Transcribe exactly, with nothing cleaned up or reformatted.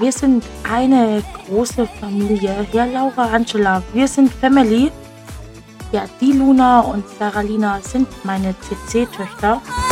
Wir sind eine große Familie. Ja, Laura, Angela, wir sind Family. Ja, die Luna und Saralina sind meine C C-Töchter.